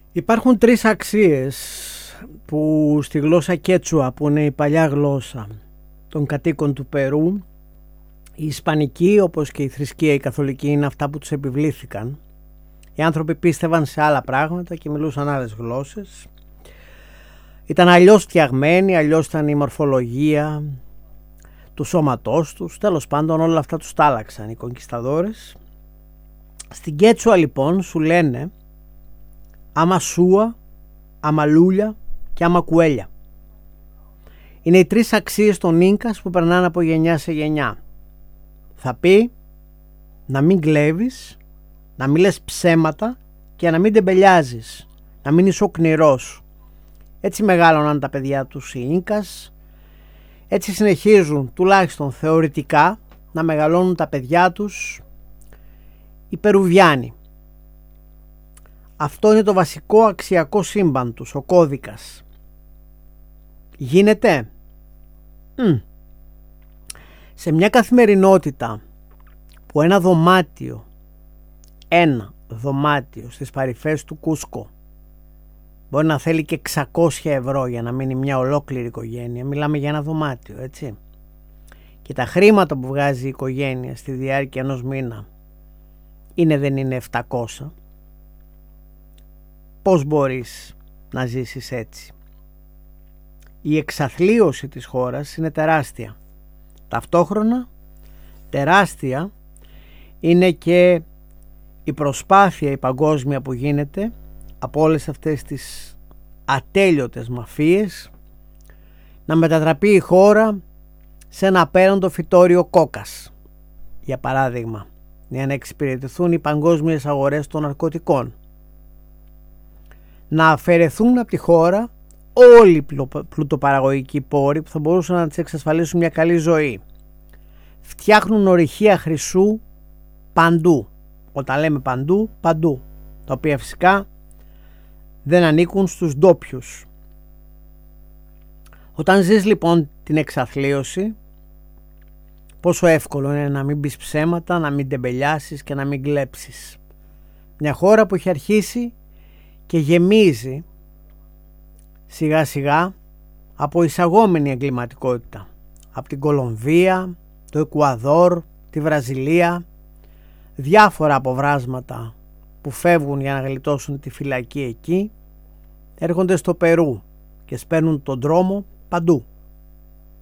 Υπάρχουν τρεις αξίες που στη γλώσσα Κέτσουα, που είναι η παλιά γλώσσα των κατοίκων του Περού, η Ισπανική όπως και η θρησκεία η καθολική είναι αυτά που τους επιβλήθηκαν. Οι άνθρωποι πίστευαν σε άλλα πράγματα και μιλούσαν άλλες γλώσσες. Ήταν αλλιώς φτιαγμένοι, αλλιώς ήταν η μορφολογία του σώματός τους. Τέλος πάντων όλα αυτά τους τα άλλαξαν οι κονκισταδόρες. Στην Κέτσουα λοιπόν σου λένε Αμασούα, Αμαλούλια και Αμακουέλια. Είναι οι τρεις αξίες των Ίνκας που περνάνε από γενιά σε γενιά. Θα πει να μην κλέβεις, να μην λες ψέματα και να μην τεμπελιάζεις, να μην είσαι οκνηρός. Έτσι μεγάλωναν τα παιδιά τους οι Ίνκας, έτσι συνεχίζουν τουλάχιστον θεωρητικά να μεγαλώνουν τα παιδιά τους οι Περουβιάνοι. Αυτό είναι το βασικό αξιακό σύμπαν τους, ο κώδικας. Γίνεται σε μια καθημερινότητα που ένα δωμάτιο στις παρυφές του Κούσκο μπορεί να θέλει και 600 ευρώ για να μείνει μια ολόκληρη οικογένεια. Μιλάμε για ένα δωμάτιο, έτσι. Και τα χρήματα που βγάζει η οικογένεια στη διάρκεια ενός μήνα δεν είναι 700. Πώς μπορείς να ζήσεις έτσι? Η εξαθλίωση της χώρας είναι τεράστια. Ταυτόχρονα τεράστια είναι και η προσπάθεια η παγκόσμια που γίνεται από όλες αυτές τις ατέλειωτες μαφίες να μετατραπεί η χώρα σε ένα απέραντο φυτόριο κόκας, για παράδειγμα, για να εξυπηρετηθούν οι παγκόσμιες αγορές των ναρκωτικών, να αφαιρεθούν από τη χώρα όλοι οι πλουτοπαραγωγικοί πόροι που θα μπορούσαν να τις εξασφαλίσουν μια καλή ζωή. Φτιάχνουν ορυχεία χρυσού παντού. Όταν λέμε παντού, παντού. Τα οποία φυσικά δεν ανήκουν στους ντόπιους. Όταν ζεις λοιπόν την εξαθλίωση, πόσο εύκολο είναι να μην πεις ψέματα, να μην τεμπελιάσεις και να μην κλέψεις. Μια χώρα που έχει αρχίσει και γεμίζει σιγά σιγά από εισαγόμενη εγκληματικότητα. Από την Κολομβία, το Εκουαδόρ, τη Βραζιλία, διάφορα αποβράσματα που φεύγουν για να γλιτώσουν τη φυλακή εκεί, έρχονται στο Περού και σπέρνουν τον δρόμο παντού.